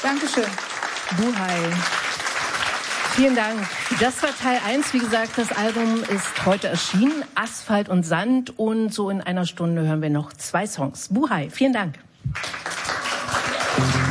Dankeschön. Buhai. Vielen Dank. Das war Teil 1. Wie gesagt, das Album ist heute erschienen. Asphalt und Sand. Und so in einer Stunde hören wir noch 2 Songs. Buhai, vielen Dank.